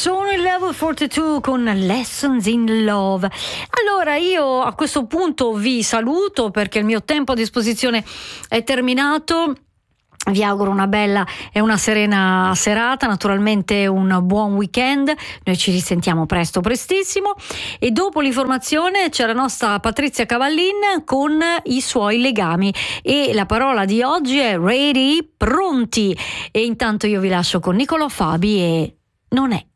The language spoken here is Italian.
Sono il Level 42 con Lessons in Love. Allora io a questo punto vi saluto perché il mio tempo a disposizione è terminato. Vi auguro una bella e una serena serata, naturalmente un buon weekend. Noi ci risentiamo prestissimo e dopo l'informazione c'è la nostra Patrizia Cavallin con i suoi legami e la parola di oggi è ready, pronti. E intanto io vi lascio con Nicolò Fabi e Non è